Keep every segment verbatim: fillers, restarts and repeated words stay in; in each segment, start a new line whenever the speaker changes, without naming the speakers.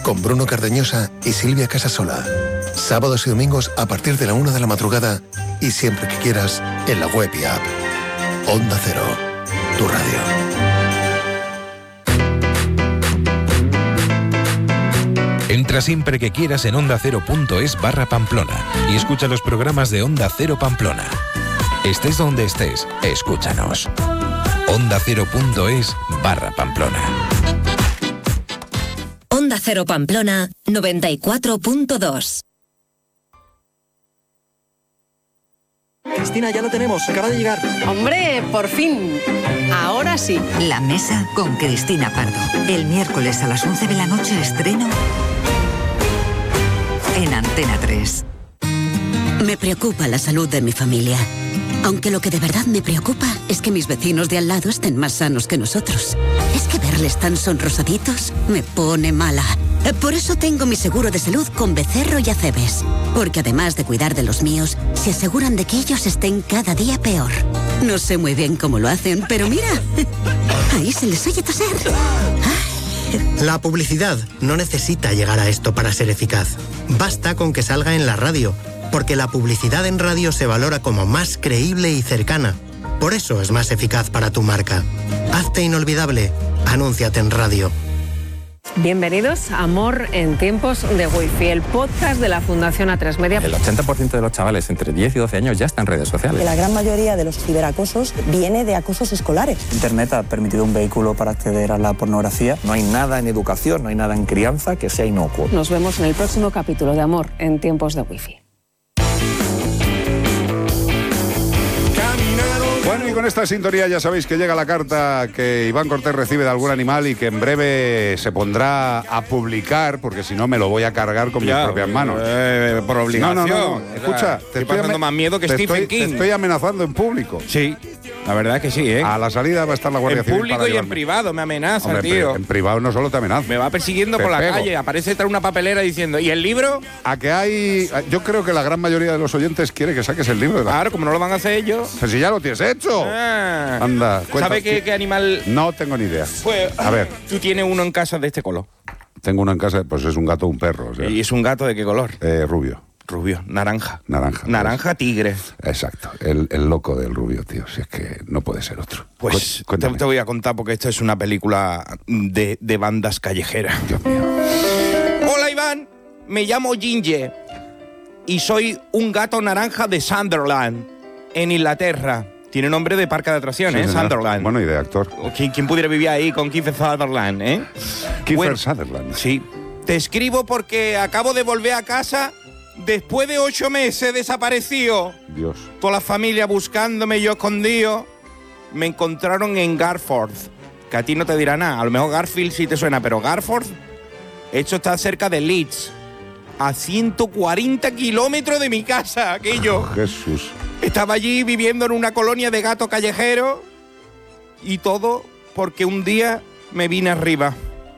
con Bruno Cardeñosa y Silvia Casasola. Sábados y domingos a partir de la una de la madrugada y siempre que quieras en la web y app. Onda Cero, tu radio.
Entra siempre que quieras en onda cero punto es barra Pamplona y escucha los programas de Onda Cero Pamplona. Estés donde estés, escúchanos. onda cero punto es barra Pamplona.
Onda Cero Pamplona noventa y cuatro punto dos.
Cristina, ya lo tenemos, acaba de llegar.
¡Hombre, por fin! Ahora sí.
La Mesa con Cristina Pardo. El miércoles a las once de la noche estreno en Antena tres.
Me preocupa la salud de mi familia. Aunque lo que de verdad me preocupa es que mis vecinos de al lado estén más sanos que nosotros. Es que verles tan sonrosaditos me pone mala. Por eso tengo mi seguro de salud con Becerro y Acebes. Porque además de cuidar de los míos, se aseguran de que ellos estén cada día peor. No sé muy bien cómo lo hacen, pero mira, ahí se les oye toser.
La publicidad no necesita llegar a esto para ser eficaz. Basta con que salga en la radio, porque la publicidad en radio se valora como más creíble y cercana. Por eso es más eficaz para tu marca. Hazte inolvidable. Anúnciate en radio.
Bienvenidos a Amor en tiempos de Wi-Fi, el podcast de la Fundación A tres Media.
El ochenta por ciento de los chavales entre diez y doce años ya están en redes sociales.
La gran mayoría de los ciberacosos viene de acosos escolares.
Internet ha permitido un vehículo para acceder a la pornografía.
No hay nada en educación, no hay nada en crianza que sea inocuo.
Nos vemos en el próximo capítulo de Amor en tiempos de Wi-Fi.
Bueno, y con esta sintonía ya sabéis que llega la carta que Iván Cortés recibe de algún animal y que en breve se pondrá a publicar, porque si no me lo voy a cargar con ya, mis propias manos.
Eh, por obligación.
No, no, no. Escucha, te estoy
pasando más miedo que Stephen
estoy,
King.
Te estoy amenazando en público.
Sí, la verdad que sí, ¿eh?
A la salida va a estar la Guardia Civil.
En público y en privado me amenaza,
Hombre,
tío.
En privado no solo te amenaza.
Me va persiguiendo
te
por la
pego.
calle, aparece tras una papelera diciendo, ¿y el libro?
A que hay... Yo creo que la gran mayoría de los oyentes quiere que saques el libro. De la...
Claro, como no lo van a hacer ellos.
Pero si ya lo tienes hecho.
Ah.
Anda,
¿Sabe qué, qué animal?
No tengo ni idea.
Pues,
a ver.
Tú tienes uno en casa de este color.
Tengo uno en casa, pues es un gato o un perro. O sea.
¿Y es un gato de qué color?
Eh, rubio.
Rubio, naranja.
Naranja.
Naranja
pues.
tigre.
Exacto, el, el loco del rubio, tío. Si es que no puede ser otro.
Pues te, te voy a contar porque esto es una película de, de bandas callejeras.
Dios mío.
Hola, Iván. Me llamo Ginger y soy un gato naranja de Sunderland, en Inglaterra. Tiene nombre de parque de atracciones,
sí,
¿eh? Sunderland.
Bueno, y de actor.
¿Quién, ¿Quién pudiera vivir ahí con Kiefer Sutherland, eh?
Kiefer
bueno,
Sutherland.
Sí. Te escribo porque acabo de volver a casa después de ocho meses desaparecido.
Dios.
Toda la familia buscándome, yo escondido. Me encontraron en Garforth, que a ti no te dirá nada. A lo mejor Garfield sí te suena, pero Garforth, esto está cerca de Leeds, a ciento cuarenta kilómetros de mi casa, aquello.
Oh, Jesús.
Estaba allí viviendo en una colonia de gatos callejeros y todo porque un día me vine arriba.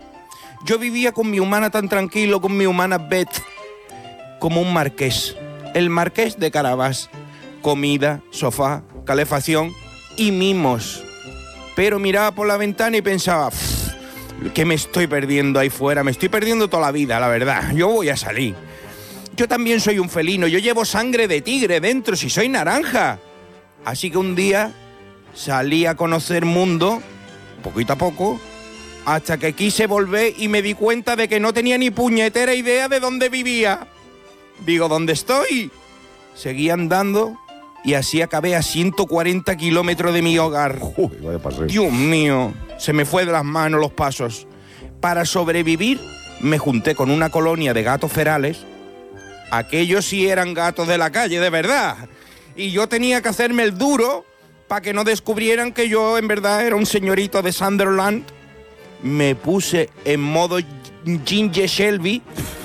Yo vivía con mi humana tan tranquilo, con mi humana Beth, como un marqués. El marqués de Carabas. Comida, sofá, calefacción y mimos. Pero miraba por la ventana y pensaba, que me estoy perdiendo ahí fuera, me estoy perdiendo toda la vida, la verdad. Yo voy a salir. Yo también soy un felino, yo llevo sangre de tigre dentro, si soy naranja. Así que un día salí a conocer mundo, poquito a poco, hasta que quise volver y me di cuenta de que no tenía ni puñetera idea de dónde vivía. Digo, ¿dónde estoy? Seguí andando y así acabé a ciento cuarenta kilómetros de mi hogar.
Uy, vaya paseo.
Dios mío, se me fue de las manos los pasos. Para sobrevivir, me junté con una colonia de gatos ferales. Aquellos sí eran gatos de la calle, de verdad. Y yo tenía que hacerme el duro para que no descubrieran que yo en verdad era un señorito de Sunderland. Me puse en modo Ginger Shelby.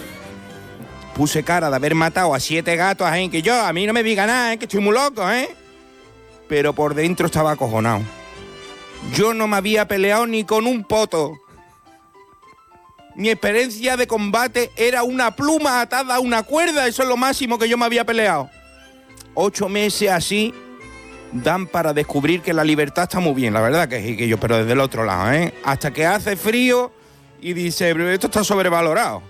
Puse cara de haber matado a siete gatos, ¿eh? Que yo, a mí no me diga nada, ¿eh? Que estoy muy loco, ¿eh? Pero por dentro estaba acojonado. Yo no me había peleado ni con un poto. Mi experiencia de combate era una pluma atada a una cuerda, eso es lo máximo que yo me había peleado. Ocho meses así dan para descubrir que la libertad está muy bien, la verdad que sí, que yo, pero desde el otro lado, ¿eh? Hasta que hace frío y dice, pero esto está sobrevalorado.